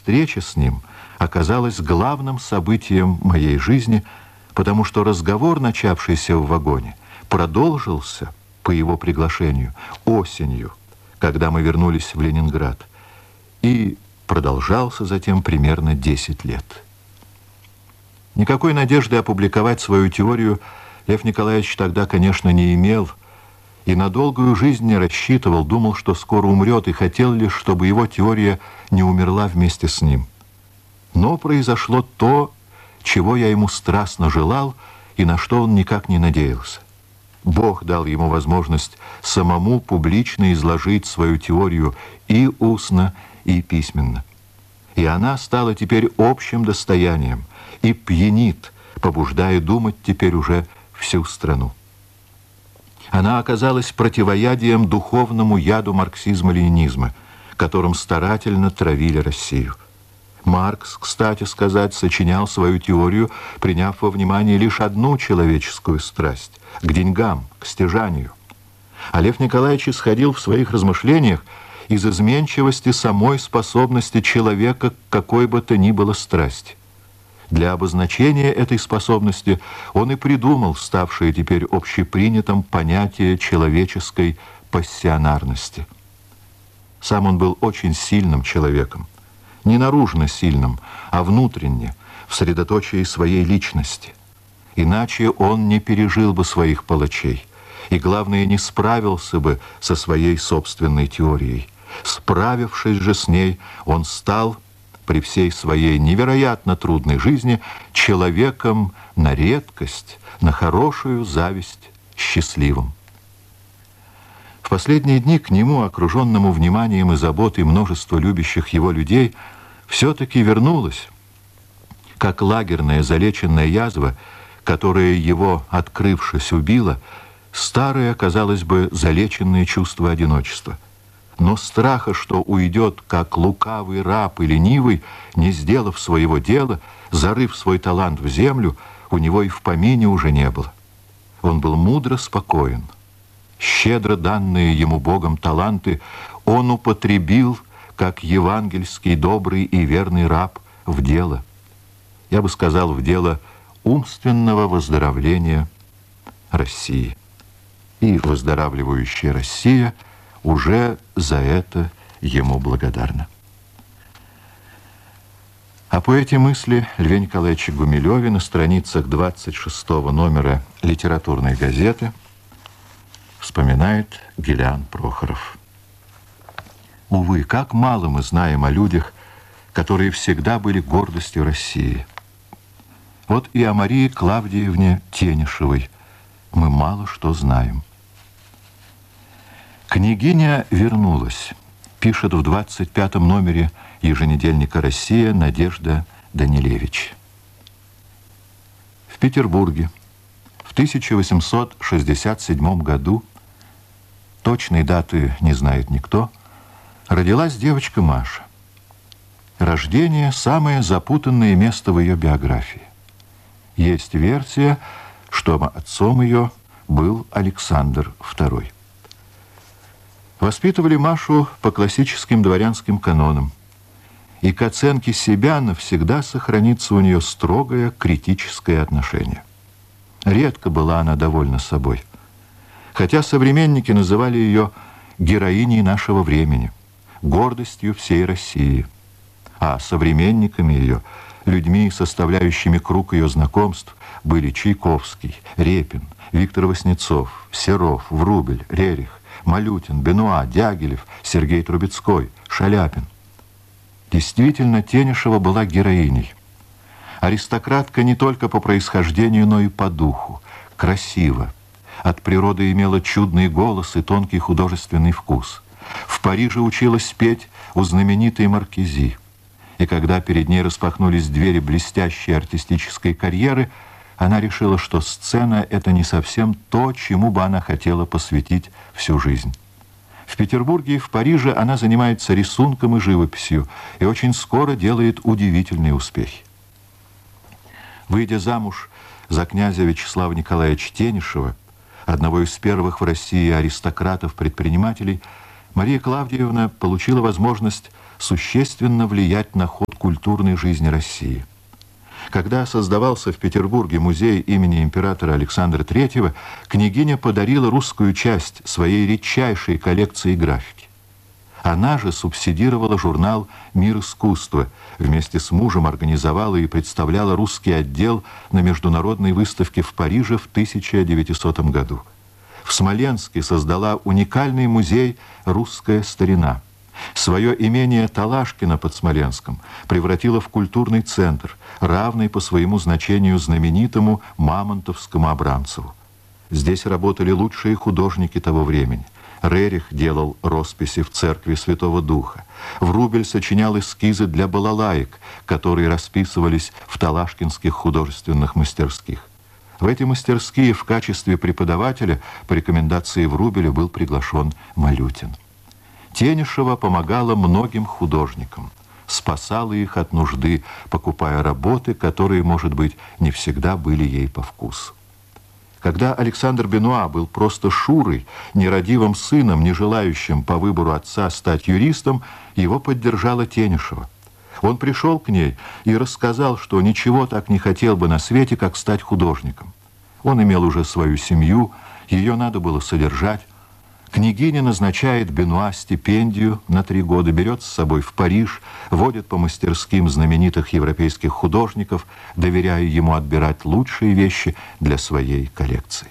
встреча с ним оказалась главным событием моей жизни, потому что разговор, начавшийся в вагоне, продолжился по его приглашению осенью, когда мы вернулись в Ленинград, и продолжался затем примерно 10 лет. Никакой надежды опубликовать свою теорию Лев Николаевич тогда, конечно, не имел, и на долгую жизнь не рассчитывал, думал, что скоро умрет, и хотел лишь, чтобы его теория не умерла вместе с ним. Но произошло то, чего я ему страстно желал, и на что он никак не надеялся. Бог дал ему возможность самому публично изложить свою теорию и устно, и письменно. И она стала теперь общим достоянием и пьянит, побуждая думать теперь уже всю страну. Она оказалась противоядием духовному яду марксизма-ленинизма, которым старательно травили Россию. Маркс, кстати сказать, сочинял свою теорию, приняв во внимание лишь одну человеческую страсть – к деньгам, к стяжанию. А Лев Николаевич исходил в своих размышлениях из изменчивости самой способности человека к какой бы то ни было страсти. Для обозначения этой способности он и придумал ставшее теперь общепринятым понятие человеческой пассионарности. Сам он был очень сильным человеком. Не наружно сильным, а внутренне, в средоточии своей личности. Иначе он не пережил бы своих палачей, и, главное, не справился бы со своей собственной теорией. Справившись же с ней, он стал, при всей своей невероятно трудной жизни, человеком на редкость, на хорошую зависть, счастливым. В последние дни к нему, окруженному вниманием и заботой множества любящих его людей, все-таки вернулась, как лагерная залеченная язва, которая его, открывшись, убила, старое, казалось бы, залеченное чувство одиночества. Но страха, что уйдет, как лукавый раб и ленивый, не сделав своего дела, зарыв свой талант в землю, у него и в помине уже не было. Он был мудро спокоен. Щедро данные ему Богом таланты он употребил, как евангельский добрый и верный раб, в дело. Я бы сказал, в дело умственного выздоровления России. И выздоравливающая Россия уже за это ему благодарна. О поэте мысли Льве Николаевиче Гумилеве на страницах 26-го номера «Литературной газеты» вспоминает Гилиан Прохоров. Увы, как мало мы знаем о людях, которые всегда были гордостью России. Вот и о Марии Клавдиевне Тенишевой мы мало что знаем. Княгиня вернулась, пишет в 25-м номере еженедельника «Россия» Надежда Данилевич. В Петербурге в 1867 году, точной даты не знает никто, родилась девочка Маша. Рождение – самое запутанное место в ее биографии. Есть версия, что отцом ее был Александр II. Воспитывали Машу по классическим дворянским канонам, и к оценке себя навсегда сохранится у нее строгое критическое отношение. Редко была она довольна собой, хотя современники называли ее героиней нашего времени, гордостью всей России, а современниками ее, людьми, составляющими круг ее знакомств, были Чайковский, Репин, Виктор Васнецов, Серов, Врубель, Рерих, Малютин, Бенуа, Дягилев, Сергей Трубецкой, Шаляпин. Действительно, Тенишева была героиней. Аристократка не только по происхождению, но и по духу. Красиво. От природы имела чудный голос и тонкий художественный вкус. В Париже училась петь у знаменитой Маркизи. И когда перед ней распахнулись двери блестящей артистической карьеры, она решила, что сцена – это не совсем то, чему бы она хотела посвятить всю жизнь. В Петербурге и в Париже она занимается рисунком и живописью и очень скоро делает удивительные успехи. Выйдя замуж за князя Вячеслава Николаевича Тенишева, одного из первых в России аристократов-предпринимателей, Мария Клавдиевна получила возможность существенно влиять на ход культурной жизни России. Когда создавался в Петербурге музей имени императора Александра III, княгиня подарила русскую часть своей редчайшей коллекции графики. Она же субсидировала журнал «Мир искусства», вместе с мужем организовала и представляла русский отдел на международной выставке в Париже в 1900 году. В Смоленске создала уникальный музей «Русская старина». Свое имение Талашкино под Смоленском превратила в культурный центр, равный по своему значению знаменитому Мамонтовскому Абрамцеву. Здесь работали лучшие художники того времени. Рерих делал росписи в церкви Святого Духа. Врубель сочинял эскизы для балалаек, которые расписывались в талашкинских художественных мастерских. В эти мастерские в качестве преподавателя по рекомендации Врубеля был приглашен Малютин. Тенишева помогала многим художникам, спасала их от нужды, покупая работы, которые, может быть, не всегда были ей по вкусу. Когда Александр Бенуа был просто Шурой, нерадивым сыном, не желающим по выбору отца стать юристом, его поддержала Тенишева. Он пришел к ней и рассказал, что ничего так не хотел бы на свете, как стать художником. Он имел уже свою семью, ее надо было содержать. Княгиня назначает Бенуа стипендию на 3 года, берет с собой в Париж, водит по мастерским знаменитых европейских художников, доверяя ему отбирать лучшие вещи для своей коллекции.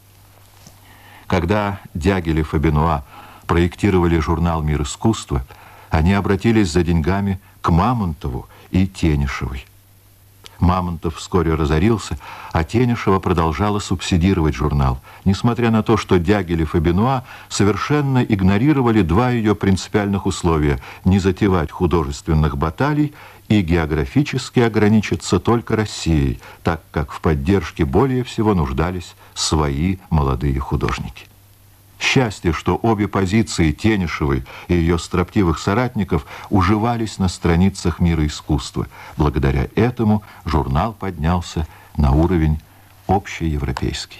Когда Дягилев и Бенуа проектировали журнал «Мир искусства», они обратились за деньгами к Мамонтову и Тенишевой. Мамонтов вскоре разорился, а Тенишева продолжала субсидировать журнал, несмотря на то, что Дягилев и Бенуа совершенно игнорировали 2 ее принципиальных условия – не затевать художественных баталий и географически ограничиться только Россией, так как в поддержке более всего нуждались свои молодые художники. Счастье, что обе позиции Тенишевой и ее строптивых соратников уживались на страницах «Мира искусства». Благодаря этому журнал поднялся на уровень общеевропейский.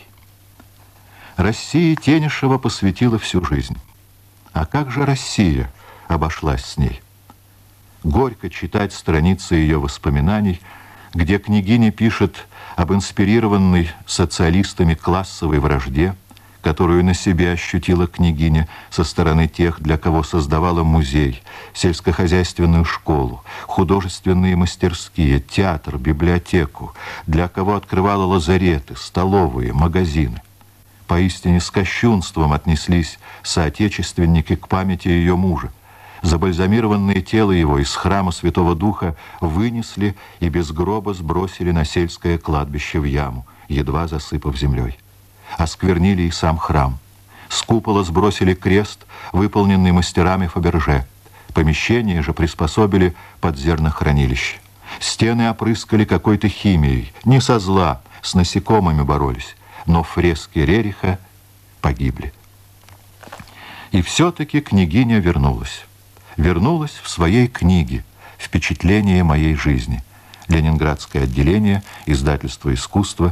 России Тенишева посвятила всю жизнь. А как же Россия обошлась с ней? Горько читать страницы ее воспоминаний, где княгиня пишет об инспирированной социалистами классовой вражде, которую на себе ощутила княгиня со стороны тех, для кого создавала музей, сельскохозяйственную школу, художественные мастерские, театр, библиотеку, для кого открывала лазареты, столовые, магазины. Поистине с кощунством отнеслись соотечественники к памяти ее мужа. Забальзамированное тело его из храма Святого Духа вынесли и без гроба сбросили на сельское кладбище в яму, едва засыпав землей. Осквернили и сам храм. С купола сбросили крест, выполненный мастерами Фаберже. Помещение же приспособили под зернохранилище. Стены опрыскали какой-то химией. Не со зла, с насекомыми боролись. Но фрески Рериха погибли. И все-таки княгиня вернулась. Вернулась в своей книге «Впечатление моей жизни». Ленинградское отделение, издательство «Искусство»,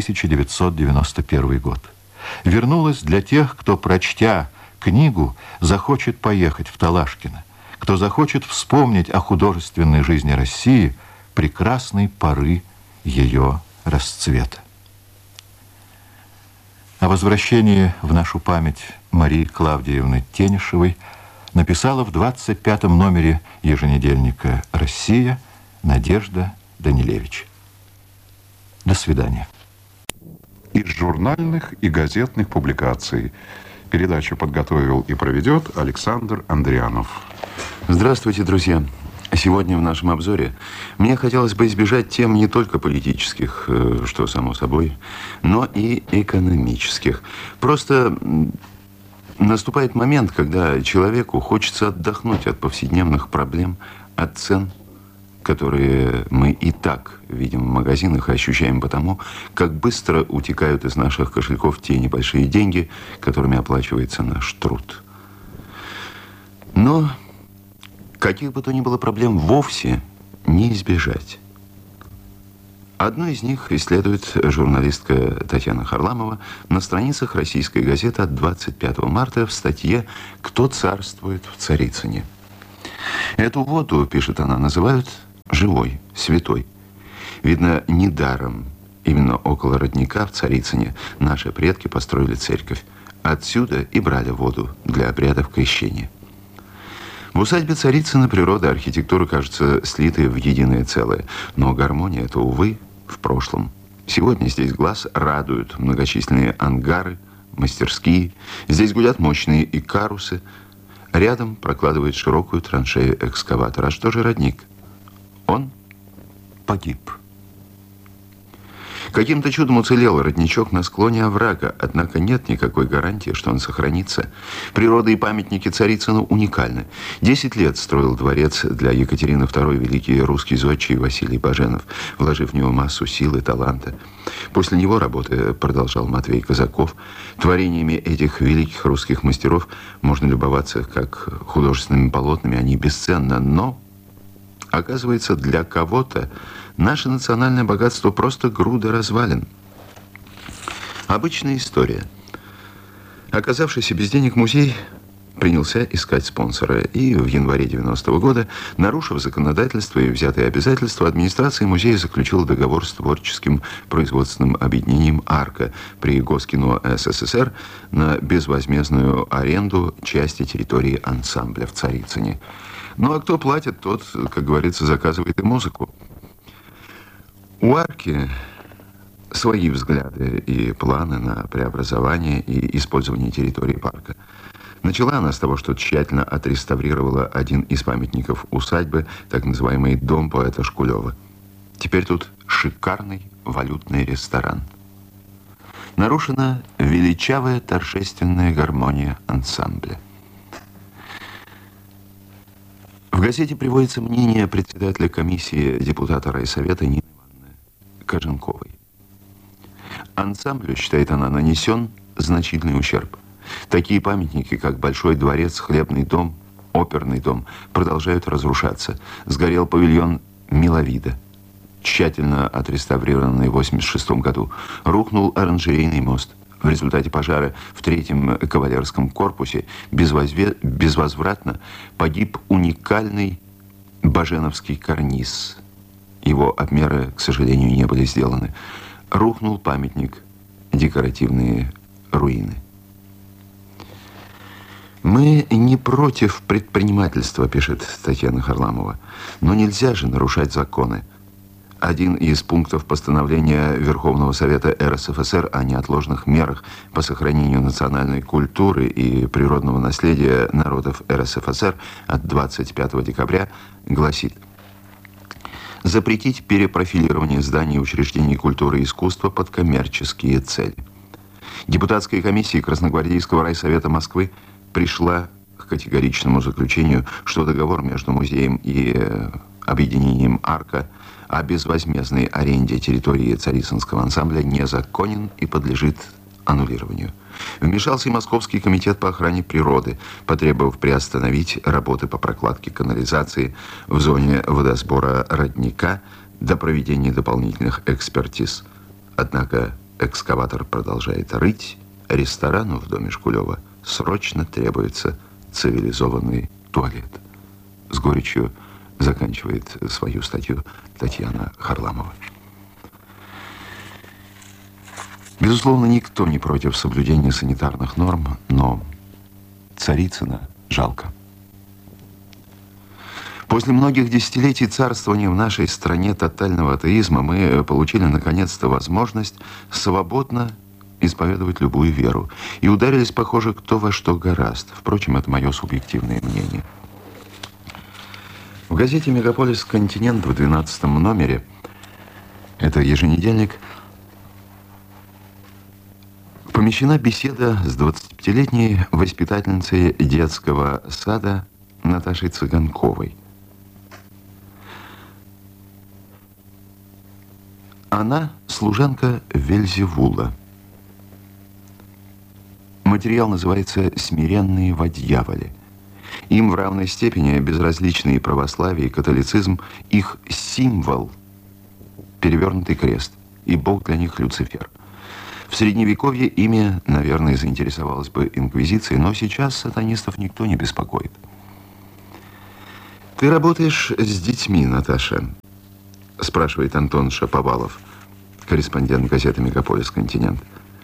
1991 год. Вернулась для тех, кто, прочтя книгу, захочет поехать в Талашкино, кто захочет вспомнить о художественной жизни России прекрасной поры ее расцвета. О возвращении в нашу память Марии Клавдиевны Тенишевой написала в 25-м номере еженедельника «Россия» Надежда Данилевич. До свидания. Из журнальных и газетных публикаций. Передачу подготовил и проведет Александр Андрианов. Здравствуйте, друзья. Сегодня в нашем обзоре мне хотелось бы избежать тем не только политических, что само собой, но и экономических. Просто наступает момент, когда человеку хочется отдохнуть от повседневных проблем, от цен, которые мы и так видим в магазинах и ощущаем потому, как быстро утекают из наших кошельков те небольшие деньги, которыми оплачивается наш труд. Но каких бы то ни было проблем вовсе не избежать. Одну из них исследует журналистка Татьяна Харламова на страницах российской газеты от 25 марта в статье «Кто царствует в Царицыне?». Эту воду, пишет она, называют живой, святой. Видно, недаром именно около родника в Царицыне наши предки построили церковь. Отсюда и брали воду для обрядов крещения. В усадьбе Царицына природа и архитектура, кажется, слиты в единое целое. Но гармония – это, увы, в прошлом. Сегодня здесь глаз радуют многочисленные ангары, мастерские. Здесь гудят мощные икарусы. Рядом прокладывает широкую траншею экскаватор. А что же родник? Он погиб. Каким-то чудом уцелел родничок на склоне оврага, однако нет никакой гарантии, что он сохранится. Природа и памятники Царицыну уникальны. 10 лет строил дворец для Екатерины II великий русский зодчий Василий Баженов, вложив в него массу сил и таланта. После него работы продолжал Матвей Казаков. Творениями этих великих русских мастеров можно любоваться как художественными полотнами, они бесценны, но... Оказывается, для кого-то наше национальное богатство просто груда развалин. Обычная история. Оказавшийся без денег музей принялся искать спонсора. И в январе 90-го года, нарушив законодательство и взятые обязательства, администрация музея заключила договор с творческим производственным объединением «Арка» при Госкино СССР на безвозмездную аренду части территории ансамбля в Царицыне. Ну, а кто платит, тот, как говорится, заказывает и музыку. У «Арки» свои взгляды и планы на преобразование и использование территории парка. Начала она с того, что тщательно отреставрировала один из памятников усадьбы, так называемый дом поэта Шкулева. Теперь тут шикарный валютный ресторан. Нарушена величавая торжественная гармония ансамбля. В газете приводится мнение председателя комиссии депутата райсовета Нины Ивановны Коженковой. Ансамблю, считает она, нанесен значительный ущерб. Такие памятники, как Большой дворец, Хлебный дом, Оперный дом, продолжают разрушаться. Сгорел павильон Миловида, тщательно отреставрированный в 1986 году. Рухнул оранжерейный мост. В результате пожара в 3-м кавалерском корпусе безвозвратно погиб уникальный Баженовский карниз. Его обмеры, к сожалению, не были сделаны. Рухнул памятник, декоративные руины. Мы не против предпринимательства, пишет Татьяна Харламова, но нельзя же нарушать законы. Один из пунктов постановления Верховного Совета РСФСР о неотложных мерах по сохранению национальной культуры и природного наследия народов РСФСР от 25 декабря гласит: запретить перепрофилирование зданий и учреждений культуры и искусства под коммерческие цели. Депутатская комиссия Красногвардейского райсовета Москвы пришла к категоричному заключению, что договор между музеем и объединением «Арка» о безвозмездной аренде территории Царицынского ансамбля незаконен и подлежит аннулированию. Вмешался и Московский комитет по охране природы, потребовав приостановить работы по прокладке канализации в зоне водосбора родника до проведения дополнительных экспертиз. Однако экскаватор продолжает рыть, ресторану в доме Шкулева срочно требуется цивилизованный туалет. С горечью заканчивает свою статью Татьяна Харламова. Безусловно, никто не против соблюдения санитарных норм, но Царицына жалко. После многих десятилетий царствования в нашей стране тотального атеизма мы получили наконец-то возможность свободно исповедовать любую веру. И ударились, похоже, кто во что горазд. Впрочем, это мое субъективное мнение. В газете «Мегаполис Континент» в 12-м номере, это еженедельник, помещена беседа с 25-летней воспитательницей детского сада Наташей Цыганковой. Она служанка Вельзевула. Материал называется «Смиренные во дьяволе». Им в равной степени безразличны и православие, и католицизм. Их символ – перевернутый крест, и бог для них Люцифер. В Средневековье ими, наверное, заинтересовалась бы инквизиция, но сейчас сатанистов никто не беспокоит. «Ты работаешь с детьми, Наташа?» – спрашивает Антон Шаповалов, корреспондент газеты «Мегаполис Континент».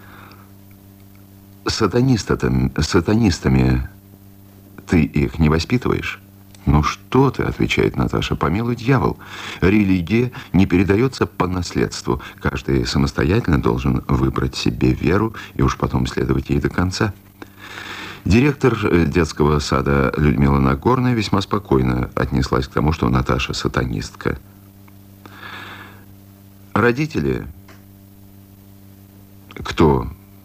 Сатанистами ты их не воспитываешь? «Ну что ты», — отвечает Наташа, — «помилуй дьявол. Религия не передается по наследству. Каждый самостоятельно должен выбрать себе веру и уж потом следовать ей до конца». Директор детского сада Людмила Нагорная весьма спокойно отнеслась к тому, что Наташа сатанистка. Родители, кто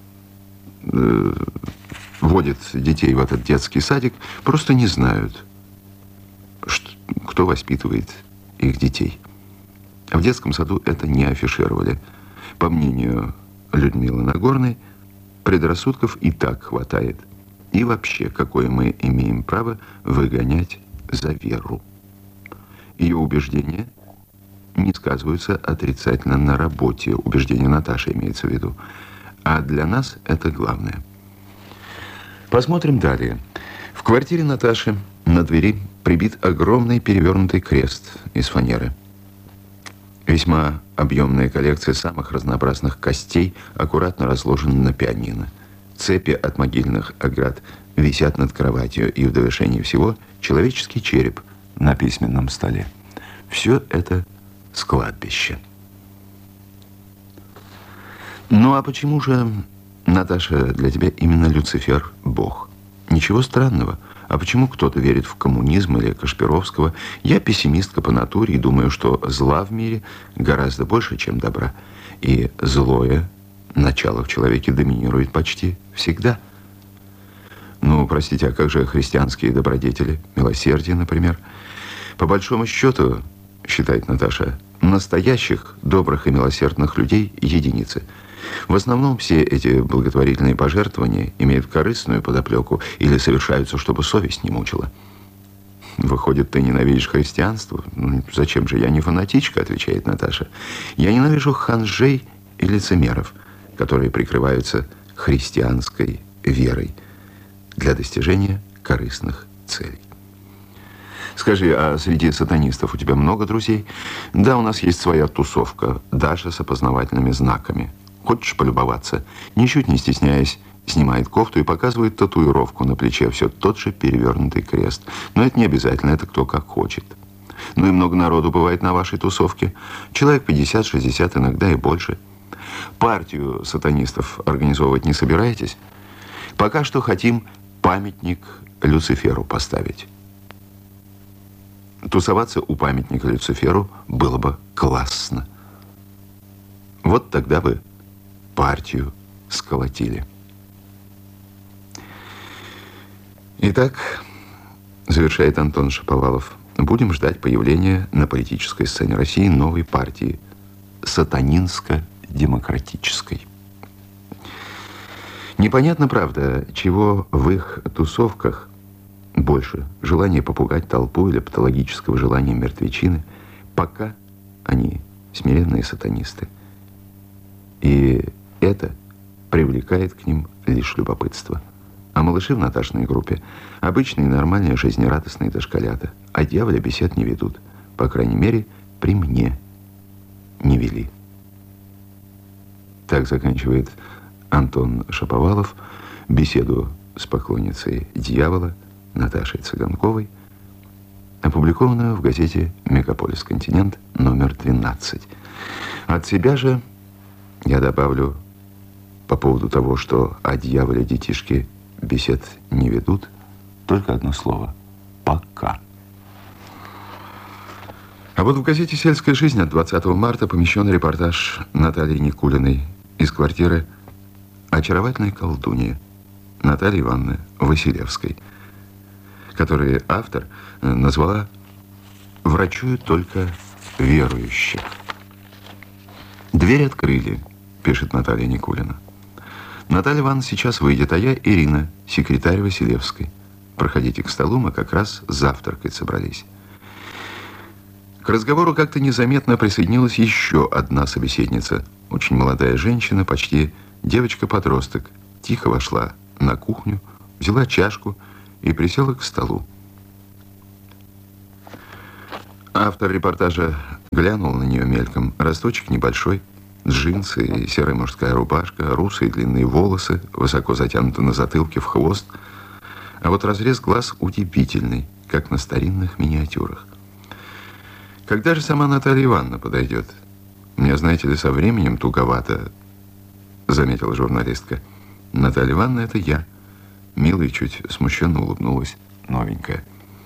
водит детей в этот детский садик, просто не знают, кто воспитывает их детей. В детском саду это не афишировали. По мнению Людмилы Нагорной, предрассудков и так хватает. И вообще, какое мы имеем право выгонять за веру? Ее убеждения не сказываются отрицательно на работе. Убеждения Наташи имеется в виду. А для нас это главное. Посмотрим далее. В квартире Наташи на двери прибит огромный перевернутый крест из фанеры. Весьма объемная коллекция самых разнообразных костей аккуратно разложена на пианино. Цепи от могильных оград висят над кроватью, и в довершении всего человеческий череп на письменном столе. Все это с кладбища. Ну а почему же, Наташа, для тебя именно Люцифер – Бог? Ничего странного. А почему кто-то верит в коммунизм или Кашпировского? Я пессимистка по натуре и думаю, что зла в мире гораздо больше, чем добра. И злое начало в человеке доминирует почти всегда. Ну, простите, а как же христианские добродетели? Милосердие, например. По большому счету, считает Наташа, настоящих, добрых и милосердных людей единицы. В основном все эти благотворительные пожертвования имеют корыстную подоплеку или совершаются, чтобы совесть не мучила. Выходит, ты ненавидишь христианство? Ну, зачем же? Я не фанатичка, отвечает Наташа. Я ненавижу ханжей и лицемеров, которые прикрываются христианской верой для достижения корыстных целей. Скажи, а среди сатанистов у тебя много друзей? Да, у нас есть своя тусовка, даже с опознавательными знаками. Хочешь полюбоваться? Ничуть не стесняясь, снимает кофту и показывает татуировку на плече. Все тот же перевернутый крест. Но это не обязательно, это кто как хочет. Ну и много народу бывает на вашей тусовке. Человек 50-60, иногда и больше. Партию сатанистов организовывать не собираетесь? Пока что хотим памятник Люциферу поставить. Тусоваться у памятника Люциферу было бы классно. Вот тогда бы партию сколотили. Итак, завершает Антон Шаповалов, будем ждать появления на политической сцене России новой партии, сатанинско-демократической. Непонятно, правда, чего в их тусовках больше, желание попугать толпу или патологического желания мертвечины, пока они смиренные сатанисты. И это привлекает к ним лишь любопытство. А малыши в Наташиной группе обычные, нормальные, жизнерадостные дошколята. О дьяволе бесед не ведут. По крайней мере, при мне не вели. Так заканчивает Антон Шаповалов беседу с поклонницей дьявола Наташей Цыганковой, опубликованную в газете «Мегаполис Континент» номер 12. От себя же я добавлю по поводу того, что о дьяволе детишки бесед не ведут, только одно слово – пока. А вот в газете «Сельская жизнь» от 20 марта помещен репортаж Натальи Никулиной из квартиры очаровательной колдуньи Натальи Ивановны Василевской, которую автор назвала «Врачую только верующих». «Дверь открыли», пишет Наталья Никулина. «Наталья Ивановна сейчас выйдет, а я Ирина, секретарь Василевской. Проходите к столу, мы как раз завтракать собрались». К разговору как-то незаметно присоединилась еще одна собеседница. Очень молодая женщина, почти девочка-подросток. Тихо вошла на кухню, взяла чашку и присела к столу. Автор репортажа глянул на нее мельком. Росточек небольшой, джинсы и серая мужская рубашка, русые длинные волосы, высоко затянуты на затылке в хвост. А вот разрез глаз удивительный, как на старинных миниатюрах. Когда же сама Наталья Ивановна подойдет? Мне, знаете ли, со временем туговато, заметила журналистка. Наталья Ивановна, это я. Мило и чуть смущенно улыбнулась новенькая.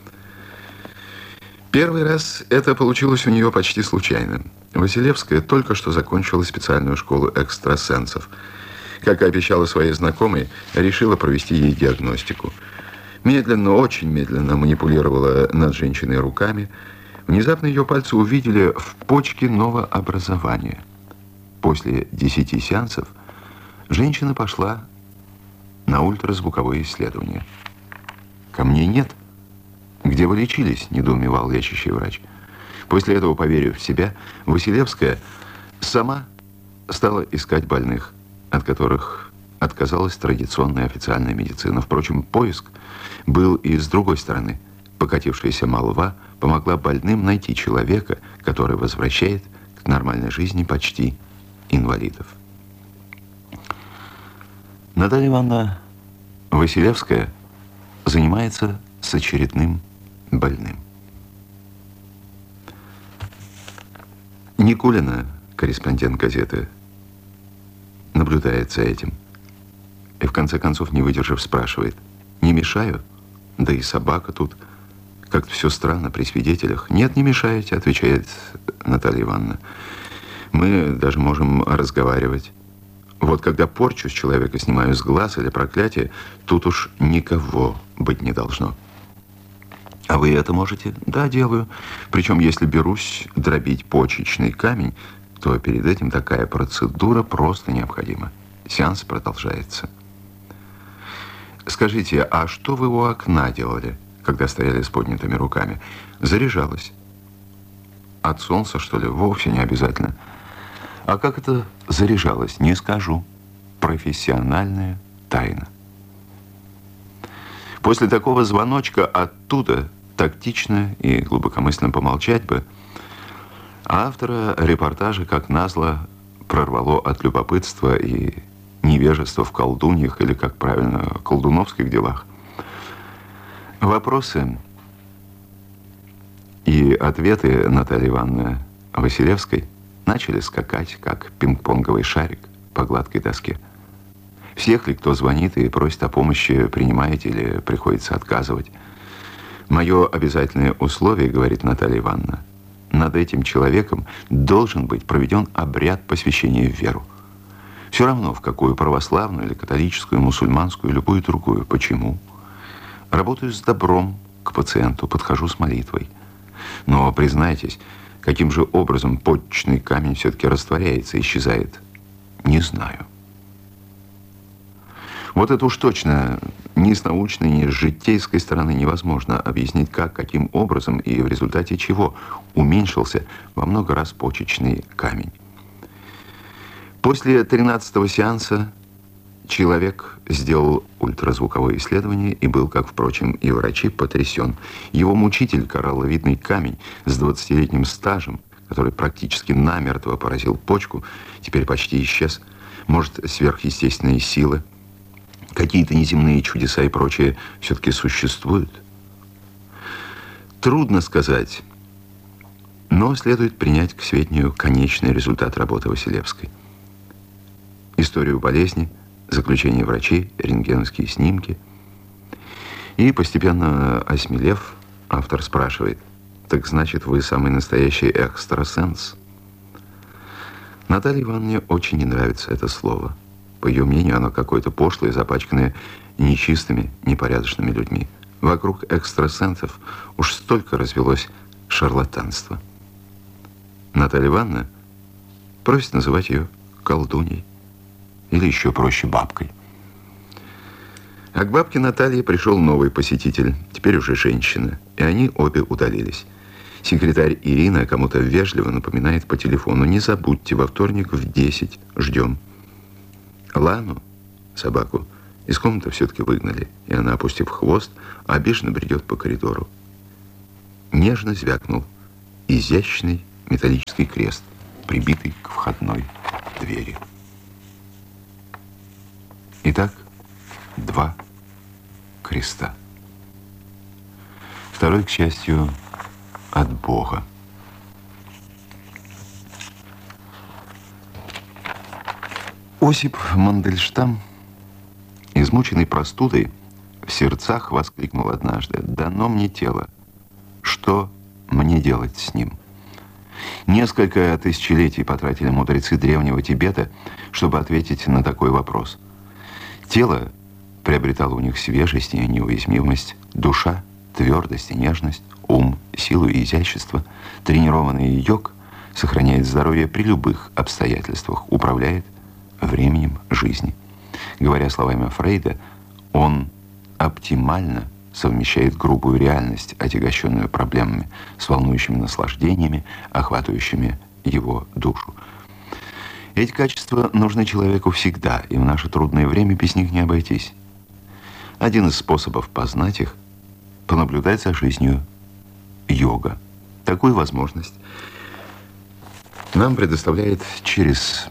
Первый раз это получилось у нее почти случайно. Василевская только что закончила специальную школу экстрасенсов. Как и обещала своей знакомой, решила провести ей диагностику. Медленно, очень медленно манипулировала над женщиной руками. Внезапно ее пальцы увидели в почке новообразование. После 10 сеансов женщина пошла на ультразвуковое исследование. «Ко мне нет». «Где вы лечились?» – недоумевал лечащий врач. После этого, поверив в себя, Василевская сама стала искать больных, от которых отказалась традиционная официальная медицина. Впрочем, поиск был и с другой стороны. Покатившаяся молва помогла больным найти человека, который возвращает к нормальной жизни почти инвалидов. Наталья Ивановна Василевская занимается с очередным больным. Никулина, корреспондент газеты, наблюдает за этим. И в конце концов, не выдержав, спрашивает: «Не мешаю? Да и собака тут. Как-то все странно при свидетелях». «Нет, не мешаете», отвечает Наталья Ивановна. «Мы даже можем разговаривать. Вот когда порчу с человека снимаю с глаз или проклятие, тут уж никого быть не должно». «А вы это можете?» «Да, делаю. Причем, если берусь дробить почечный камень, то перед этим такая процедура просто необходима. Сеанс продолжается». «Скажите, а что вы у окна делали, когда стояли с поднятыми руками?» «Заряжалась». «От солнца, что ли?» «Вовсе не обязательно». «А как это заряжалось?» «Не скажу. Профессиональная тайна». После такого звоночка оттуда тактично и глубокомысленно помолчать бы, а автора репортажа, как назло, прорвало от любопытства и невежества в колдуньях, или, как правильно, колдуновских делах. Вопросы и ответы Натальи Ивановны Василевской начали скакать, как пинг-понговый шарик по гладкой доске. Всех ли, кто звонит и просит о помощи, принимаете или приходится отказывать? «Мое обязательное условие, — говорит Наталья Ивановна, — над этим человеком должен быть проведен обряд посвящения в веру. Все равно, в какую православную или католическую, мусульманскую, любую другую. Почему? Работаю с добром к пациенту, подхожу с молитвой. Но, признайтесь, каким же образом почечный камень все-таки растворяется, исчезает? Не знаю». Вот это уж точно ни с научной, ни с житейской стороны невозможно объяснить, как, каким образом и в результате чего уменьшился во много раз почечный камень. После 13-го сеанса человек сделал ультразвуковое исследование и был, как, впрочем, и врачи, потрясен. Его мучитель, коралловидный камень с 20-летним стажем, который практически намертво поразил почку, теперь почти исчез. Может, сверхъестественные силы, какие-то неземные чудеса и прочее все-таки существуют? Трудно сказать, но следует принять к сведению конечный результат работы Василевской. Историю болезни, заключение врачей, рентгеновские снимки. И, постепенно осмелев, автор спрашивает: «Так значит, вы самый настоящий экстрасенс?» Наталье Ивановне очень не нравится это слово. По ее мнению, оно какое-то пошлое, запачканное нечистыми, непорядочными людьми. Вокруг экстрасенсов уж столько развелось шарлатанства. Наталья Ивановна просит называть ее колдуньей. Или еще проще, бабкой. А к бабке Наталье пришел новый посетитель, теперь уже женщина. И они обе удалились. Секретарь Ирина кому-то вежливо напоминает по телефону: не забудьте, во вторник в 10 ждем. Лану, собаку, из комнаты все-таки выгнали, и она, опустив хвост, обиженно бредет по коридору. Нежно звякнул изящный металлический крест, прибитый к входной двери. Итак, 2 креста. Второй, к счастью, от Бога. Осип Мандельштам, измученный простудой, в сердцах воскликнул однажды: «Дано мне тело. Что мне делать с ним?» Несколько тысячелетий потратили мудрецы древнего Тибета, чтобы ответить на такой вопрос. Тело приобретало у них свежесть и неуязвимость, душа – твердость и нежность, ум – силу и изящество. Тренированный йог сохраняет здоровье при любых обстоятельствах, управляет временем жизни. Говоря словами Фрейда, он оптимально совмещает грубую реальность, отягощенную проблемами, с волнующими наслаждениями, охватывающими его душу. Эти качества нужны человеку всегда, и в наше трудное время без них не обойтись. Один из способов познать их – понаблюдать за жизнью йога. Такую возможность нам предоставляет через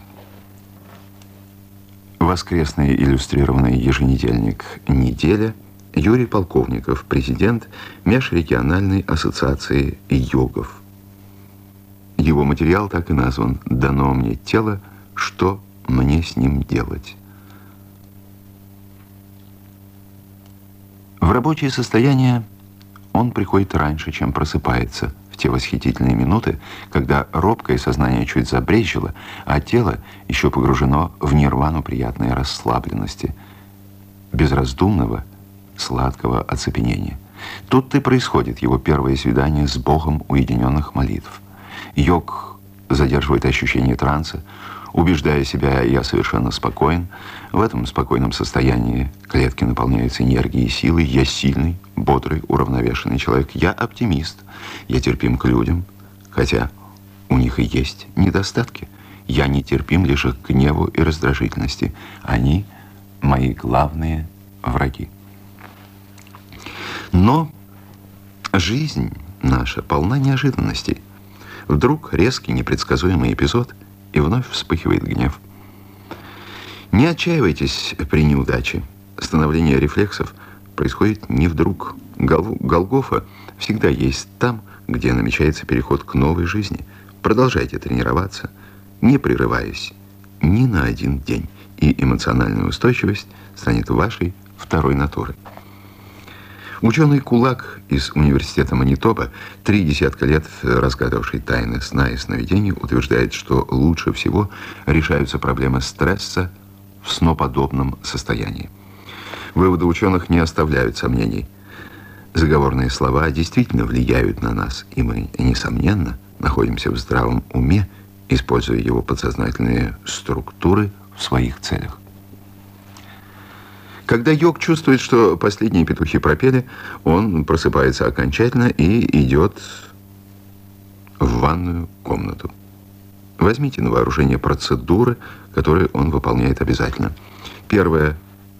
воскресный иллюстрированный еженедельник «Неделя» Юрий Полковников, президент Межрегиональной ассоциации йогов. Его материал так и назван «Дано мне тело, что мне с ним делать?». В рабочее состояние он приходит раньше, чем просыпается, в те восхитительные минуты, когда робкое сознание чуть забрежило, а тело еще погружено в нирвану приятной расслабленности, безраздумного, сладкого оцепенения. Тут-то и происходит его первое свидание с Богом уединенных молитв. Йог задерживает ощущение транса, убеждая себя: я совершенно спокоен. В этом спокойном состоянии клетки наполняются энергией и силой. Я сильный, бодрый, уравновешенный человек. Я оптимист. Я терпим к людям, хотя у них и есть недостатки. Я нетерпим лишь к гневу и раздражительности. Они мои главные враги. Но жизнь наша полна неожиданностей. Вдруг резкий, непредсказуемый эпизод, и вновь вспыхивает гнев. Не отчаивайтесь при неудаче. Становление рефлексов происходит не вдруг. Голгофа всегда есть там, где намечается переход к новой жизни. Продолжайте тренироваться, не прерываясь ни на один день, и эмоциональная устойчивость станет вашей второй натурой. Ученый Кулак из университета Манитоба, 30 лет разгадавший тайны сна и сновидений, утверждает, что лучше всего решаются проблемы стресса в сноподобном состоянии. Выводы ученых не оставляют сомнений. Заговорные слова действительно влияют на нас, и мы, несомненно, находимся в здравом уме, используя его подсознательные структуры в своих целях. Когда йог чувствует, что последние петухи пропели, он просыпается окончательно и идет в ванную комнату. Возьмите на вооружение процедуры, которые он выполняет обязательно. Первое.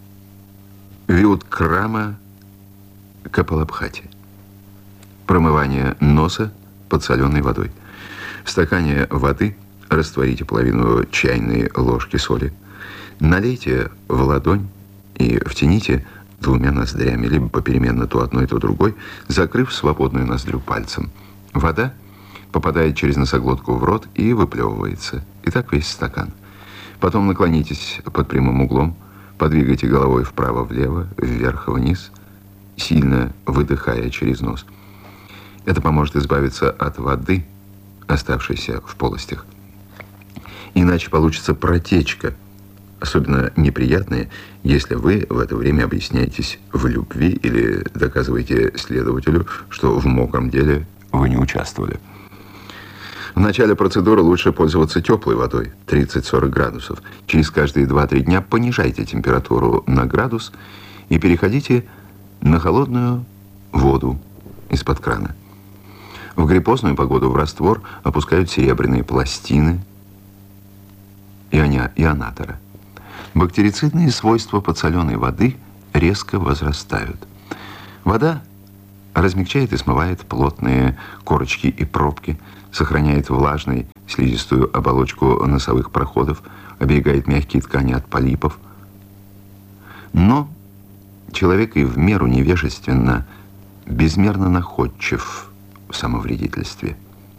Виудкрама Капалабхати. Промывание носа под соленой водой. В стакане воды растворите половину чайной ложки соли. Налейте в ладонь и втяните 2 ноздрями, либо попеременно то одной, то другой, закрыв свободную ноздрю пальцем. Вода попадает через носоглотку в рот и выплевывается. И так весь стакан. Потом наклонитесь под прямым углом, подвигайте головой вправо-влево, вверх-вниз, сильно выдыхая через нос. Это поможет избавиться от воды, оставшейся в полостях. Иначе получится протечка, особенно неприятные, если вы в это время объясняетесь в любви или доказываете следователю, что в мокром деле вы не участвовали. В начале процедуры лучше пользоваться теплой водой, 30-40 градусов. Через каждые 2-3 дня понижайте температуру на градус и переходите на холодную воду из-под крана. В гриппозную погоду в раствор опускают серебряные пластины ионатора. Бактерицидные свойства подсоленной воды резко возрастают. Вода размягчает и смывает плотные корочки и пробки, сохраняет влажной слизистую оболочку носовых проходов, оберегает мягкие ткани от полипов. Но человек и в меру невежественно, безмерно находчив в самовредительстве.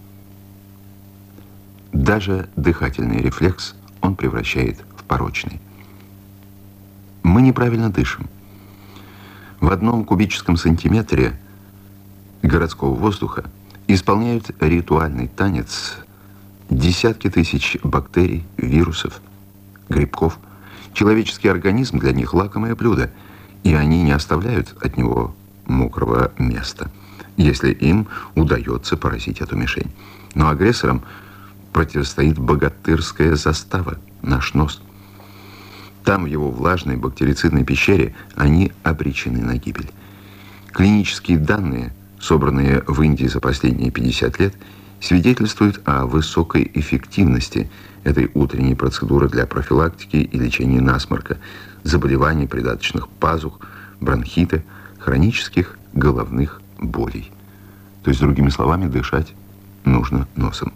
Даже дыхательный рефлекс он превращает в порочный. Мы неправильно дышим. В 1 кубическом сантиметре городского воздуха исполняют ритуальный танец десятки тысяч бактерий, вирусов, грибков. Человеческий организм для них лакомое блюдо, и они не оставляют от него мокрого места, если им удается поразить эту мишень. Но агрессорам противостоит богатырская застава, наш нос. Там, в его влажной бактерицидной пещере, они обречены на гибель. Клинические данные, собранные в Индии за последние 50 лет, свидетельствуют о высокой эффективности этой утренней процедуры для профилактики и лечения насморка, заболеваний придаточных пазух, бронхита, хронических головных болей. То есть, другими словами, дышать нужно носом.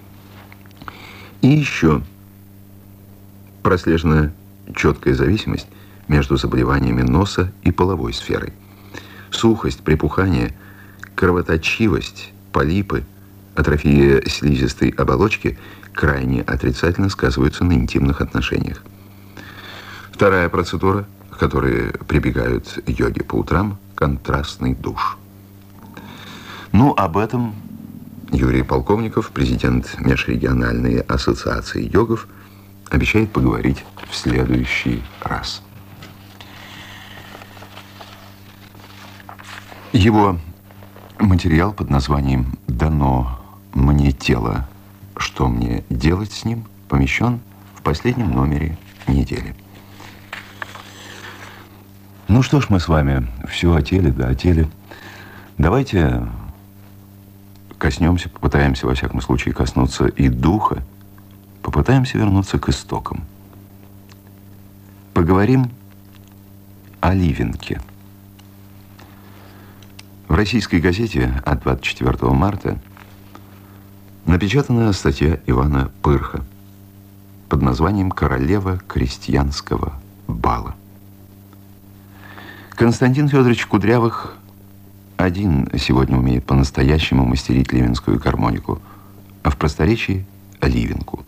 И еще прослежена четкая зависимость между заболеваниями носа и половой сферой. Сухость, припухание, кровоточивость, полипы, атрофия слизистой оболочки крайне отрицательно сказываются на интимных отношениях. Вторая процедура, к которой прибегают йоги по утрам, контрастный душ. Ну, об этом Юрий Полковников, президент Межрегиональной ассоциации йогов, обещает поговорить в следующий раз. Его материал под названием «Дано мне тело, что мне делать с ним?» помещен в последнем номере недели. Ну что ж, мы с вами все о теле, да о теле. Давайте коснемся, попытаемся, во всяком случае, коснуться и духа, попытаемся вернуться к истокам. Поговорим о Ливенке. В российской газете от 24 марта напечатана статья Ивана Пырха под названием «Королева крестьянского бала». Константин Федорович Кудрявых один сегодня умеет по-настоящему мастерить ливенскую гармонику, а в просторечии – ливенку.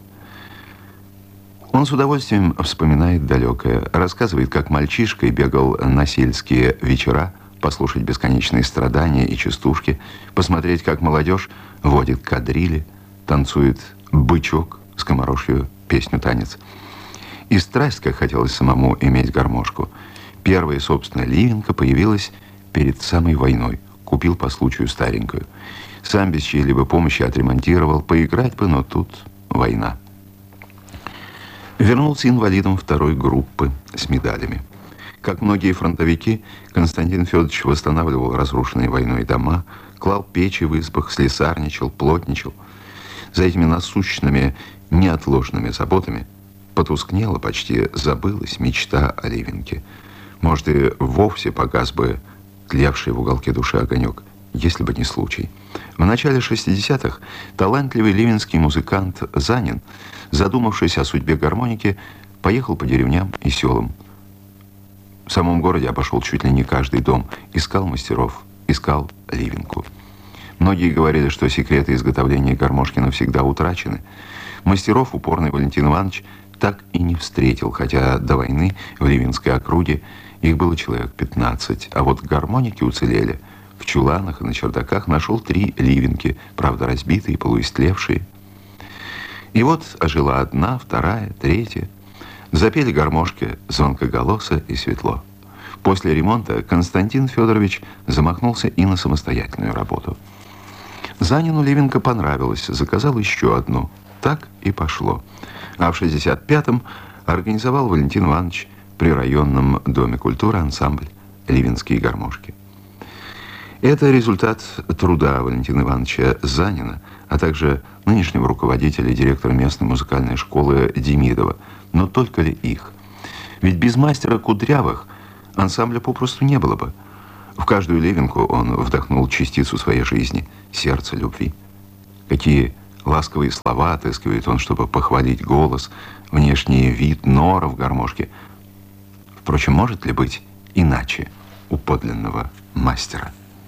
Он с удовольствием вспоминает далекое, рассказывает, как мальчишкой бегал на сельские вечера, послушать бесконечные страдания и частушки, посмотреть, как молодежь водит кадрили, танцует бычок, скоморошью песню-танец. И страсть, как хотелось самому иметь гармошку. Первая, собственно, ливенка появилась перед самой войной. Купил по случаю старенькую. Сам без чьей-либо помощи отремонтировал. Поиграть бы, но тут война. Вернулся инвалидом второй группы с медалями. Как многие фронтовики, Константин Федорович восстанавливал разрушенные войной дома, клал печи в избах, слесарничал, плотничал. За этими насущными, неотложными заботами потускнела, почти забылась мечта о ливенке. Может, и вовсе погас бы тлевший в уголке души огонек, если бы не случай. В начале 60-х талантливый ливенский музыкант Занин, задумавшись о судьбе гармоники, поехал по деревням и селам. В самом городе обошел чуть ли не каждый дом, искал мастеров, искал ливенку. Многие говорили, что секреты изготовления гармошки навсегда утрачены. Мастеров упорный Валентин Иванович так и не встретил, хотя до войны в Ливенской округе их было человек 15, а вот гармоники уцелели. В чуланах и на чердаках нашел 3 ливенки, правда разбитые, полуистлевшие. И вот ожила одна, вторая, третья. Запели гармошки звонкоголосо и светло. После ремонта Константин Федорович замахнулся и на самостоятельную работу. Занину ливенка понравилась, заказал еще одну. Так и пошло. А в 65-м организовал Валентин Иванович при районном доме культуры ансамбль «Ливенские гармошки». Это результат труда Валентина Ивановича Занина, а также нынешнего руководителя и директора местной музыкальной школы Демидова. Но только ли их? Ведь без мастера Кудрявых ансамбля попросту не было бы. В каждую Левинку он вдохнул частицу своей жизни, сердца любви. Какие ласковые слова отыскивает он, чтобы похвалить голос, внешний вид нора в гармошке. Впрочем, может ли быть иначе у подлинного мастера?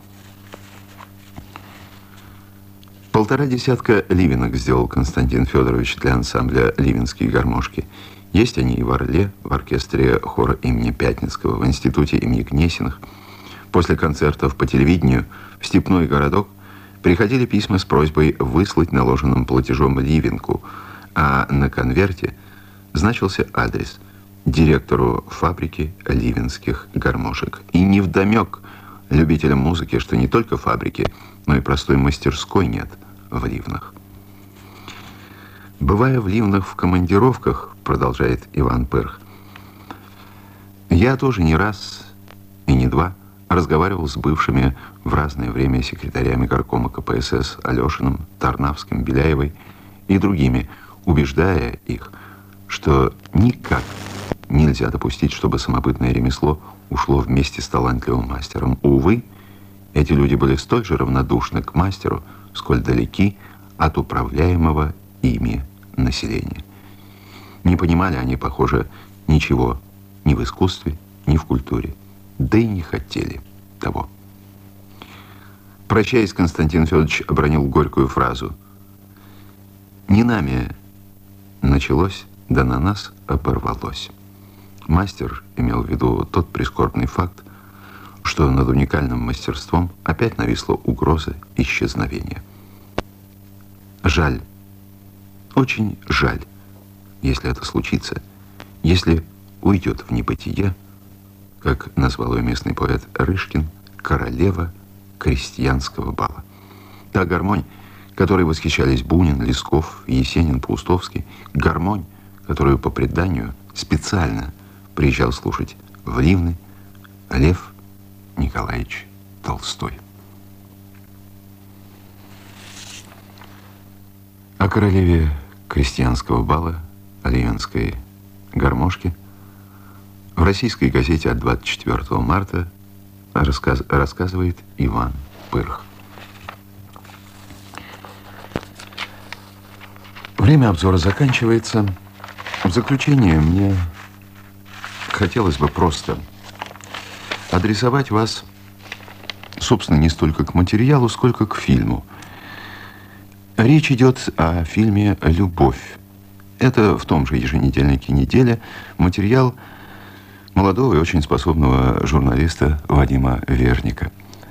1,5 десятка ливенок сделал Константин Федорович для ансамбля «Ливенские гармошки». Есть они и в Орле, в оркестре хора имени Пятницкого, в институте имени Гнесиных. После концертов по телевидению в степной городок приходили письма с просьбой выслать наложенным платежом ливенку, а на конверте значился адрес директору фабрики ливенских гармошек. И невдомек любителям музыки, что не только фабрики, но и простой мастерской нет в Ливнах. Бывая в Ливнах в командировках, продолжает Иван Пырх, я тоже не раз и не два разговаривал с бывшими в разное время секретарями горкома КПСС Алешиным, Тарнавским, Беляевой и другими, убеждая их, что никак нельзя допустить, чтобы самобытное ремесло ушло вместе с талантливым мастером. Увы, эти люди были столь же равнодушны к мастеру, сколь далеки от управляемого ими населения. Не понимали они, похоже, ничего ни в искусстве, ни в культуре, да и не хотели того. Прощаясь, Константин Федорович обронил горькую фразу: «Не нами началось, да на нас оборвалось». Мастер имел в виду тот прискорбный факт, что над уникальным мастерством опять нависла угроза исчезновения. Жаль, очень жаль, если это случится, если уйдет в небытие, как назвал ее местный поэт Рышкин, королева крестьянского бала. Та гармонь, которой восхищались Бунин, Лесков, Есенин, Паустовский, гармонь, которую по преданию специально приезжал слушать в Ливны Лев Николаевич Толстой. О королеве крестьянского бала, о ливенской гармошке в российской газете от 24 марта рассказывает Иван Пырх. Время обзора заканчивается. В заключение мне хотелось бы просто адресовать вас, собственно, не столько к материалу, сколько к фильму. Речь идет о фильме «Любовь». Это в том же еженедельнике «Неделя» материал молодого и очень способного журналиста Вадима Верника.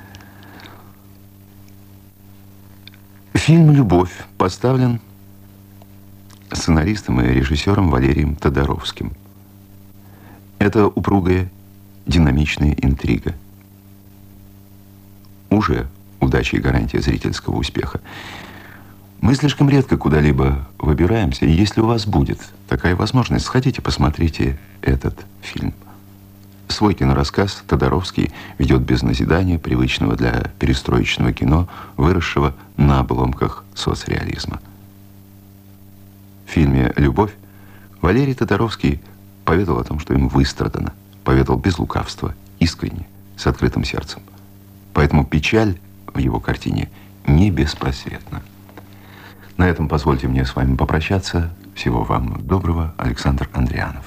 Фильм «Любовь» поставлен сценаристом и режиссером Валерием Тодоровским. Это упругая, динамичная интрига. Уже удача и гарантия зрительского успеха. Мы слишком редко куда-либо выбираемся, и если у вас будет такая возможность, сходите, посмотрите этот фильм. Свой кинорассказ Тодоровский ведет без назидания, привычного для перестроечного кино, выросшего на обломках соцреализма. В фильме «Любовь» Валерий Тодоровский поведал о том, что им выстрадано, поведал без лукавства, искренне, с открытым сердцем. Поэтому печаль в его картине не беспросветна. На этом позвольте мне с вами попрощаться. Всего вам доброго. Александр Андрианов.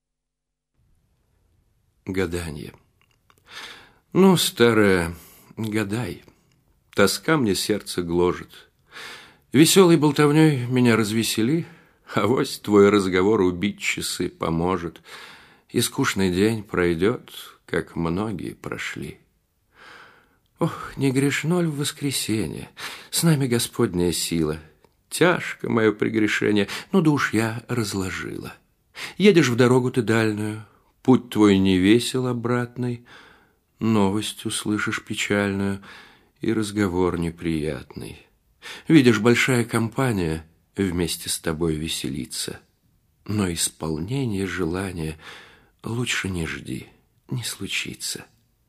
Гаданье. Ну, старая, гадай. Тоска мне сердце гложет. Веселой болтовней меня развесели, авось твой разговор убить часы поможет, и скучный день пройдет, как многие прошли. Ох, не грешно ли в воскресенье, с нами Господняя сила. Тяжко мое прегрешение, но душ я разложила. Едешь в дорогу ты дальнюю, путь твой не весел обратный, новость услышишь печальную и разговор неприятный. Видишь, большая компания вместе с тобой веселится, но исполнение желания лучше не жди, не случится.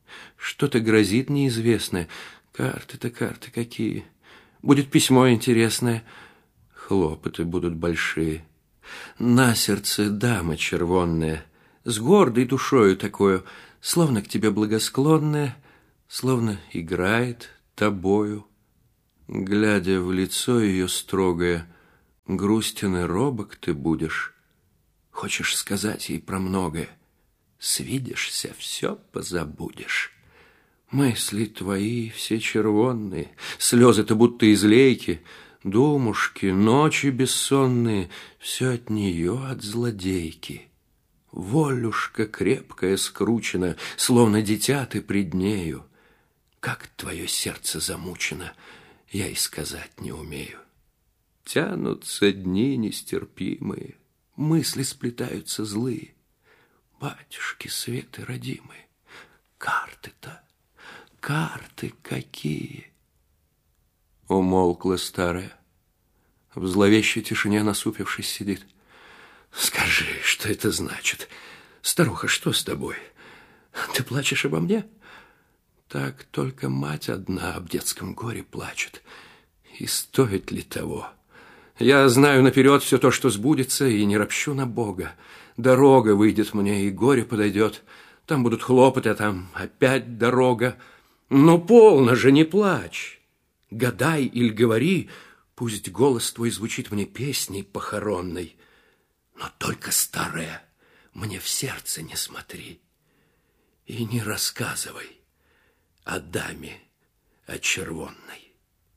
Что-то грозит неизвестное. Карты-то карты какие. Будет письмо интересное. Хлопоты будут большие. На сердце дама червонная, с гордой душою такою, словно к тебе благосклонная, словно играет тобою. Глядя в лицо ее строгое, грустен и робок ты будешь. Хочешь сказать ей про многое, свидишься, все позабудешь. Мысли твои все червонные, слезы-то будто из лейки, думушки, ночи бессонные, все от нее, от злодейки. Волюшка крепкая скручена, словно дитя ты пред нею. Как твое сердце замучено, я и сказать не умею. Тянутся дни нестерпимые, мысли сплетаются злые. Батюшки светы родимые, карты-то, карты какие! Умолкла старая. В зловещей тишине, насупившись, сидит. Скажи, что это значит? Старуха, что с тобой? Ты плачешь обо мне? Так только мать одна об детском горе плачет. И стоит ли того? Я знаю наперед все то, что сбудется, и не ропщу на Бога. Дорога выйдет мне, и горе подойдет. Там будут хлопоты, а там опять дорога. Но полно же, не плачь. Гадай или говори, пусть голос твой звучит мне песней похоронной. Но только, старая, мне в сердце не смотри и не рассказывай о даме, о червонной.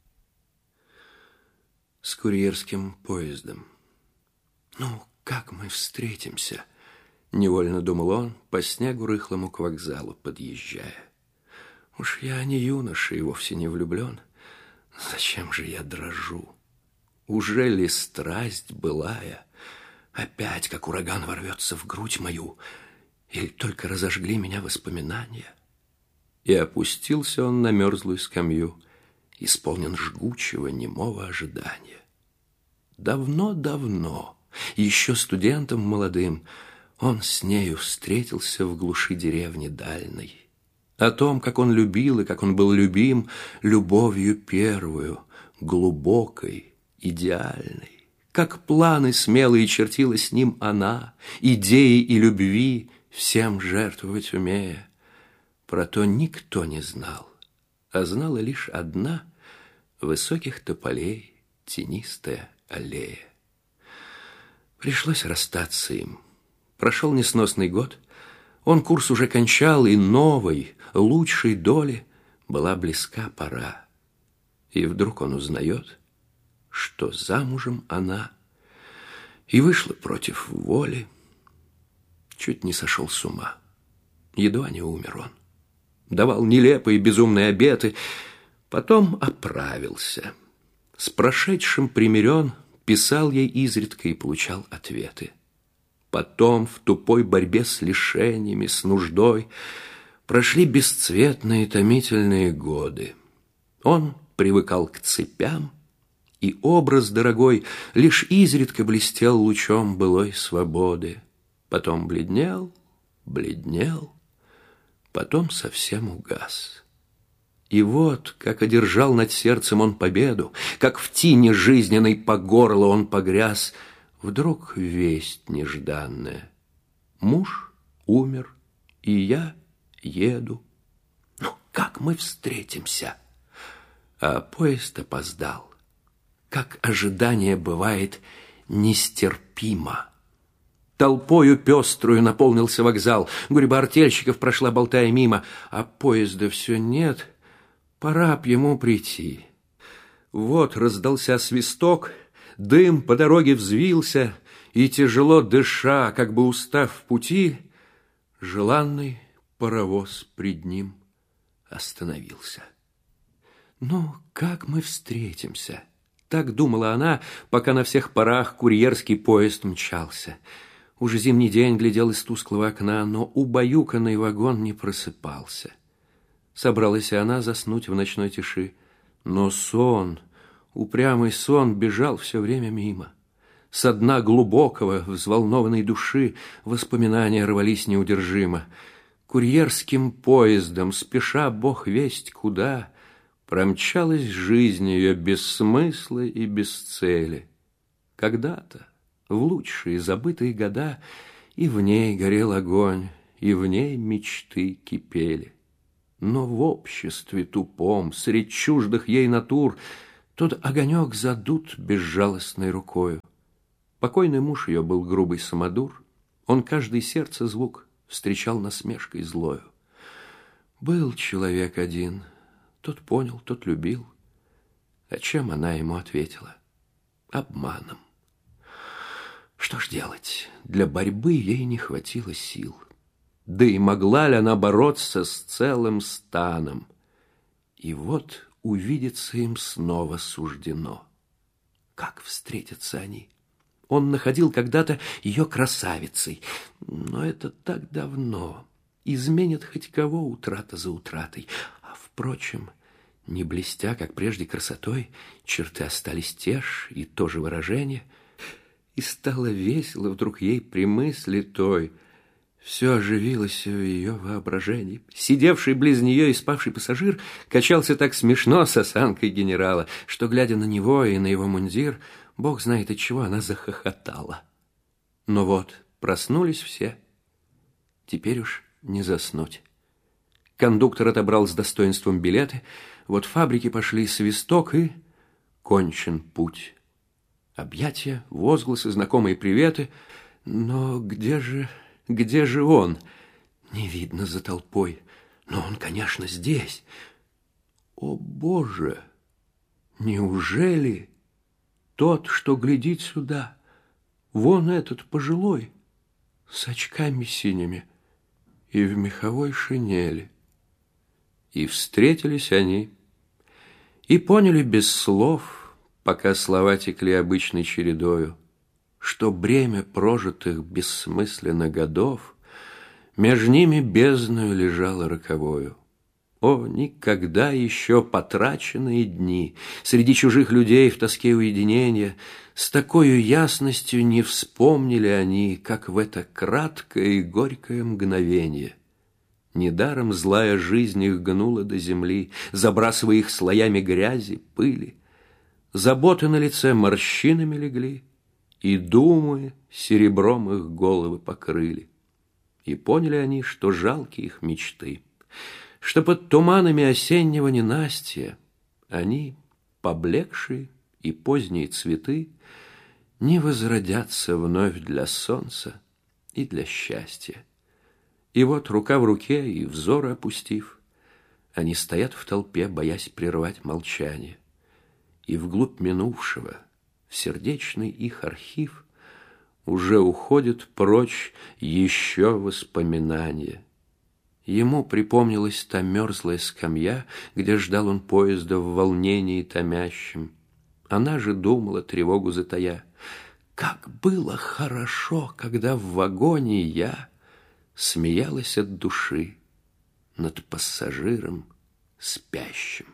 С курьерским поездом. Ну, как мы встретимся? Невольно думал он, по снегу рыхлому к вокзалу подъезжая. Уж я не юноша и вовсе не влюблен. Зачем же я дрожу? Уже ли страсть былая опять, как ураган, ворвется в грудь мою, или только разожгли меня воспоминания? И опустился он на мерзлую скамью, исполнен жгучего, немого ожидания. Давно-давно, еще студентом молодым, он с нею встретился в глуши деревни дальней. О том, как он любил и как он был любим, любовью первую, глубокой, идеальной. Как планы смелые чертила с ним она, идеи и любви всем жертвовать умея. Про то никто не знал, а знала лишь одна высоких тополей тенистая аллея. Пришлось расстаться им. Прошел несносный год, он курс уже кончал, и новой, лучшей доли была близка пора. И вдруг он узнает, что замужем она, и вышла против воли. Чуть не сошел с ума, едва не умер он. Давал нелепые безумные обеты, потом оправился. С прошедшим примирен, писал ей изредка и получал ответы. Потом в тупой борьбе с лишениями, с нуждой прошли бесцветные томительные годы. Он привыкал к цепям, и образ дорогой лишь изредка блестел лучом былой свободы. Потом бледнел, потом совсем угас. И вот, как одержал над сердцем он победу, как в тине жизненной по горло он погряз, вдруг весть нежданная. Муж умер, и я еду. Ну, как мы встретимся? А поезд опоздал. Как ожидание бывает нестерпимо. Толпою пеструю наполнился вокзал. Гурьба артельщиков прошла, болтая мимо. А поезда все нет. Пора б ему прийти. Вот раздался свисток, дым по дороге взвился, и, тяжело дыша, как бы устав в пути, желанный паровоз пред ним остановился. Ну, как мы встретимся? Так думала она, пока на всех парах курьерский поезд мчался. Уже зимний день глядел из тусклого окна, но убаюканный вагон не просыпался. Собралась и она заснуть в ночной тиши, но сон, упрямый сон, бежал все время мимо. Со дна глубокого, взволнованной души воспоминания рвались неудержимо. Курьерским поездом, спеша бог весть куда, промчалась жизнь ее без смысла и без цели. Когда-то, в лучшие забытые года, и в ней горел огонь, и в ней мечты кипели. Но в обществе тупом, средь чуждых ей натур, тот огонек задут безжалостной рукою. Покойный муж ее был грубый самодур, он каждый сердце звук встречал насмешкой злою. Был человек один, тот понял, тот любил. А чем она ему ответила? Обманом. Что ж делать? Для борьбы ей не хватило сил. Да и могла ли она бороться с целым станом? И вот увидеться им снова суждено. Как встретятся они? Он находил когда-то ее красавицей, но это так давно. Изменит хоть кого утрата за утратой. А впрочем, не блестя, как прежде, красотой, черты остались те ж и то же выражение. И стало весело вдруг ей при мысли той. Все оживилось в ее воображении. Сидевший близ нее и спавший пассажир качался так смешно с осанкой генерала, что, глядя на него и на его мундир, бог знает от чего, она захохотала. Но вот проснулись все. Теперь уж не заснуть. Кондуктор отобрал с достоинством билеты. Вот фабрики пошли свисток, и кончен путь. Объятия, возгласы, знакомые приветы. Но где же он? Не видно за толпой. Но он, конечно, здесь. О, Боже! Неужели тот, что глядит сюда? Вон этот пожилой, с очками синими и в меховой шинели. И встретились они, и поняли без слов, пока слова текли обычной чередою, что бремя прожитых бессмысленно годов между ними бездною лежало роковою. О, никогда еще потраченные дни среди чужих людей в тоске уединения с такой ясностью не вспомнили они, как в это краткое и горькое мгновение. Недаром злая жизнь их гнула до земли, забрасывая их слоями грязи, пыли. Заботы на лице морщинами легли, и думы серебром их головы покрыли. И поняли они, что жалки их мечты, что под туманами осеннего ненастья они, поблекшие и поздние цветы, не возродятся вновь для солнца и для счастья. И вот рука в руке и взоры опустив, они стоят в толпе, боясь прервать молчание. И вглубь минувшего, в сердечный их архив, уже уходит прочь еще воспоминания. Ему припомнилась та мерзлая скамья, где ждал он поезда в волнении томящем. Она же думала, тревогу затая: как было хорошо, когда в вагоне я смеялась от души над пассажиром спящим.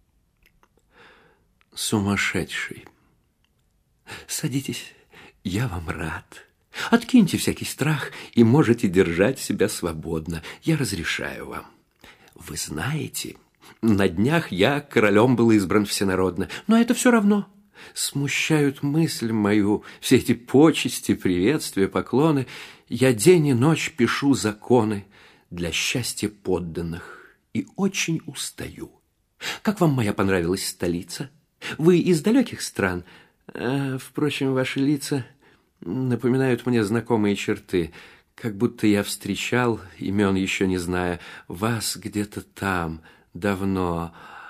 Сумасшедший. Садитесь, я вам рад. Откиньте всякий страх и можете держать себя свободно. Я разрешаю вам. Вы знаете, на днях я королем был избран всенародно, но это все равно. Смущают мысль мою все эти почести, приветствия, поклоны. Я день и ночь пишу законы для счастья подданных и очень устаю. Как вам моя понравилась столица? Вы из далеких стран? Впрочем, ваши лица напоминают мне знакомые черты, как будто я встречал, имен еще не зная, вас где-то там, давно.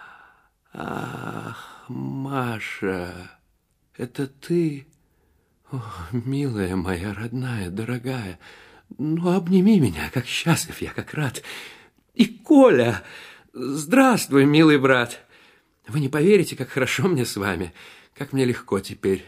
Ах, Маша, это ты? О, милая моя, родная, дорогая, ну, обними меня, как счастлив я, как рад. И Коля, здравствуй, милый брат. Вы не поверите, как хорошо мне с вами, как мне легко теперь.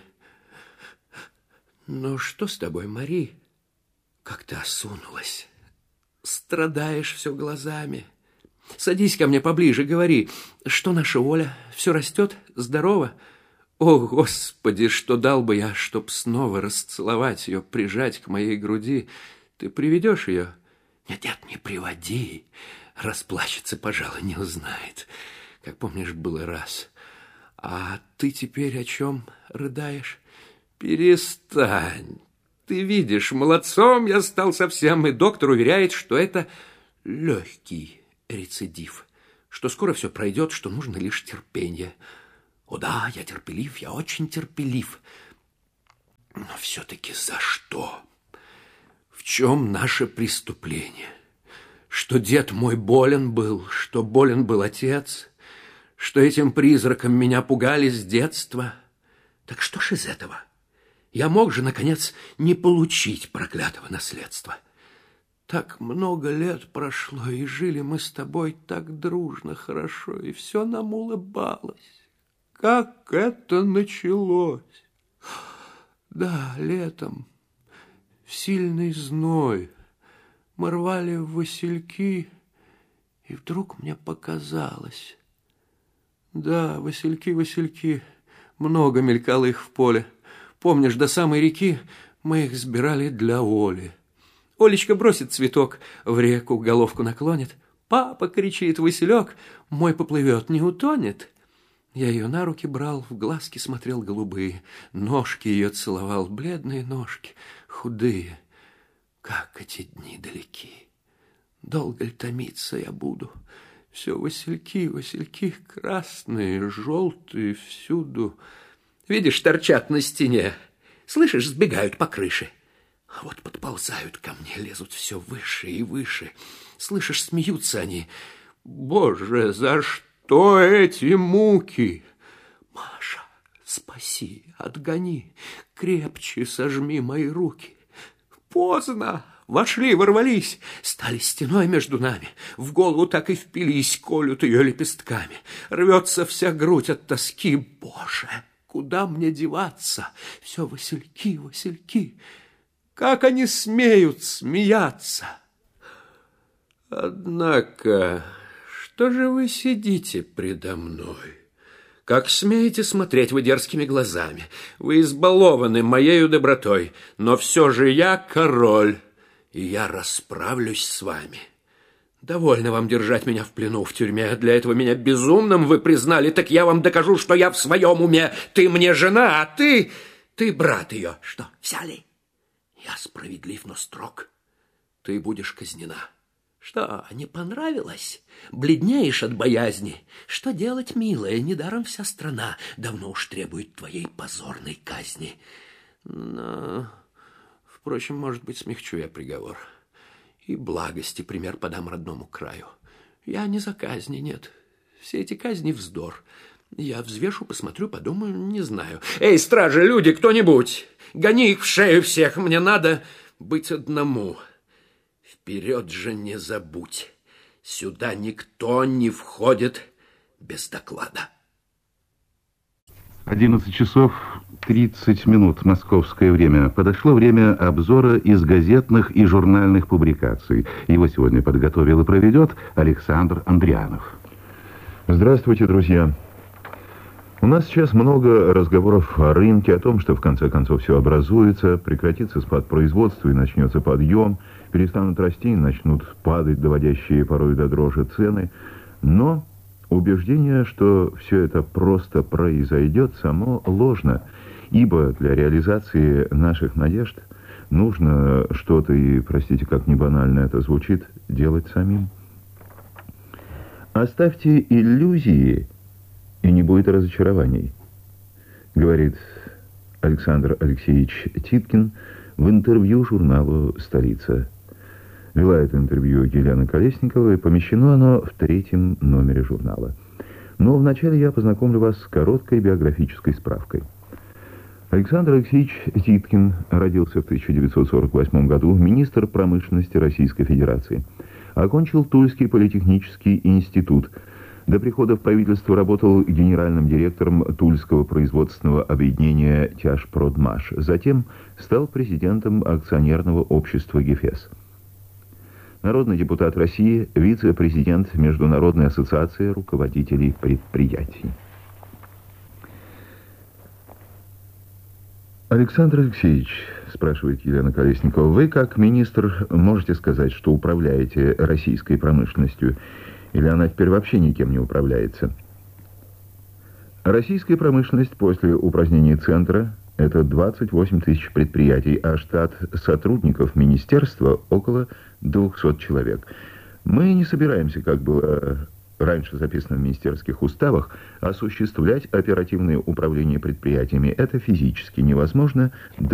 Ну, что с тобой, Мари? Как ты осунулась. Страдаешь все глазами. Садись ко мне поближе, говори, что наша Оля, все растет, здорова? О, Господи, что дал бы я, чтоб снова расцеловать ее, прижать к моей груди. Ты приведешь ее? Нет, не приводи. Расплачется, пожалуй, не узнает. Как помнишь, было раз. А ты теперь о чем рыдаешь? Перестань. Ты видишь, молодцом я стал совсем, и доктор уверяет, что это легкий рецидив, что скоро все пройдет, что нужно лишь терпение. О да, я терпелив, я очень терпелив. Но все-таки за что? В чем наше преступление? Что дед мой болен был, что болен был отец, что этим призраком меня пугали с детства. Так что ж из этого? Я мог же, наконец, не получить проклятого наследства. Так много лет прошло, и жили мы с тобой так дружно, хорошо, и все нам улыбалось. Как это началось? Да, летом, в сильный зной, мы рвали васильки, и вдруг мне показалось. Да, васильки, васильки, много мелькало их в поле. Помнишь, до самой реки мы их сбирали для Оли. Олечка бросит цветок в реку, головку наклонит. Папа, кричит, василек, мой поплывет, не утонет. Я ее на руки брал, в глазки смотрел голубые, ножки ее целовал, бледные ножки, худые. Как эти дни далеки, долго ли томиться я буду? Все васильки, васильки, красные, желтые, всюду. Видишь, торчат на стене, слышишь, сбегают по крыше. А вот подползают ко мне, лезут все выше и выше. Слышишь, смеются они. Боже, за что эти муки? Маша, спаси, отгони, крепче сожми мои руки. Поздно. Вошли, ворвались, стали стеной между нами. В голову так и впились, колют ее лепестками. Рвется вся грудь от тоски. Боже, куда мне деваться? Все васильки, васильки. Как они смеют смеяться? Однако, что же вы сидите предо мной? Как смеете смотреть вы дерзкими глазами? Вы избалованы моею добротой, но все же я король, и я расправлюсь с вами. Довольно вам держать меня в плену в тюрьме. Для этого меня безумным вы признали, так я вам докажу, что я в своем уме. Ты мне жена, а ты брат ее. Что, взяли? Я справедлив, но строг. Ты будешь казнена. Что, не понравилось? Бледнеешь от боязни. Что делать, милая? Недаром вся страна давно уж требует твоей позорной казни. Но, впрочем, может быть, смягчу я приговор. И благости пример подам родному краю. Я не за казни, нет. Все эти казни вздор. Я взвешу, посмотрю, подумаю, не знаю. Эй, стражи, люди, кто-нибудь! Гони их в шею всех, мне надо быть одному. Вперед же не забудь, сюда никто не входит без доклада. 11 часов 30 минут московское время. Подошло время обзора из газетных и журнальных публикаций. Его сегодня подготовил и проведет Александр Андрианов. Здравствуйте, друзья. У нас сейчас много разговоров о рынке, о том, что в конце концов все образуется, прекратится спад производства и начнется подъем, перестанут расти и начнут падать доводящие порой до дрожи цены. Но убеждение, что все это просто произойдет, само ложно, ибо для реализации наших надежд нужно что-то, и, простите, как не банально это звучит, делать самим. Оставьте иллюзии, и не будет разочарований, говорит Александр Алексеевич Титкин в интервью журналу «Столица». Вела это интервью Елена Колесникова, и помещено оно в 3-м номере журнала. Но вначале я познакомлю вас с короткой биографической справкой. Александр Алексеевич Титкин родился в 1948 году, министр промышленности Российской Федерации. Окончил Тульский политехнический институт. До прихода в правительство работал генеральным директором Тульского производственного объединения «Тяжпродмаш». Затем стал президентом акционерного общества «Гефес». Народный депутат России, вице-президент Международной ассоциации руководителей предприятий. Александр Алексеевич спрашивает Елена Колесникова, вы как министр можете сказать, что управляете российской промышленностью, или она теперь вообще никем не управляется? Российская промышленность после упразднения центра – это 28 тысяч предприятий, а штат сотрудников министерства около 200 человек. Мы не собираемся, как было раньше записано в министерских уставах, осуществлять оперативное управление предприятиями. Это физически невозможно.